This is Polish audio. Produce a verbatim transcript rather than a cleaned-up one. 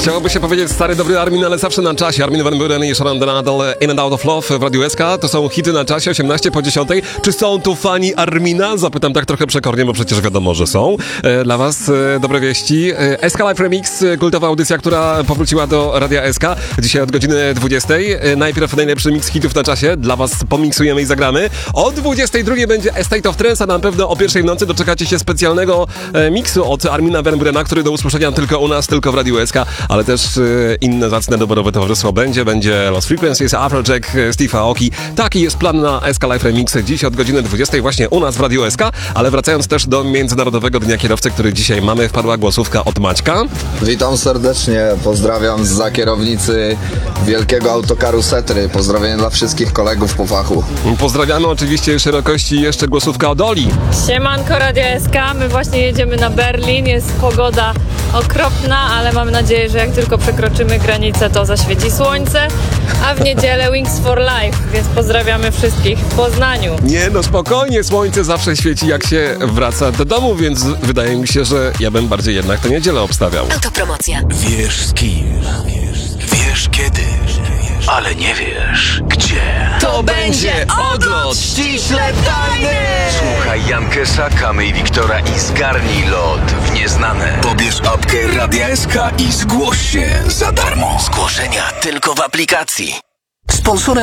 Chciałoby się powiedzieć stary, dobry Armin, ale zawsze na czasie. Armin van Buuren i Sharon Donadel, In and Out of Love w Radiu S K. To są hity na czasie, osiemnaście po dziesiątej. Czy są tu fani Armina? Zapytam tak trochę przekornie, bo przecież wiadomo, że są. E, dla was e, dobre wieści. E, S K Live Remix, kultowa audycja, która powróciła do Radia S K. Dzisiaj od godziny dwudziestej. E, najpierw najlepszy mix hitów na czasie. Dla was pomiksujemy i zagramy. O dwudziestej drugiej będzie A State of Trance, a na pewno o pierwszej w nocy doczekacie się specjalnego e, miksu od Armina van Buurena, który do usłyszenia tylko u nas, tylko w Radiu S K, ale też e, inne zacne doborowe towarzystwo będzie. Będzie Lost Frequencies, Afrojack, Steve Aoki. Taki jest plan na S K Live Remix dziś od godziny dwudziestej właśnie u nas w Radiu S K, ale wracając też do Międzynarodowego Dnia Kierowcy, który dzisiaj mamy, wpadła głosówka od Maćka. Witam serdecznie, pozdrawiam zza kierownicy wielkiego autokaru Setry. Pozdrowienia dla wszystkich kolegów po fachu. Pozdrawiamy oczywiście szerokości jeszcze głosówka od Oli. Siemanko Radio S K, my właśnie jedziemy na Berlin, jest pogoda okropna, ale mam nadzieję, że jak tylko przekroczymy granicę, to zaświeci słońce, a w niedzielę Wings for Life, więc pozdrawiamy wszystkich w Poznaniu. Nie no, spokojnie, słońce zawsze świeci jak się wraca do domu, więc wydaje mi się, że ja bym bardziej jednak tę niedzielę obstawiał. Autopromocja. Wiesz z kim, wiesz kiedy, ale nie wiesz gdzie. To będzie odlot ściśle tajny! Słuchaj Jankesa, Kamy i Wiktora i zgarnij lot w nieznane. Pobierz apkę Radia S K i zgłoś się za darmo. Zgłoszenia tylko w aplikacji. Sponsorem